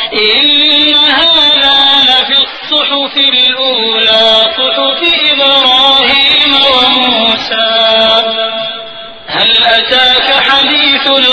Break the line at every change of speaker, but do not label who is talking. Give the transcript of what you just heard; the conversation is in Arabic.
إن هذا لفي الصحف الأولى صحف إبراهيم وموسى. هل أتاك حديث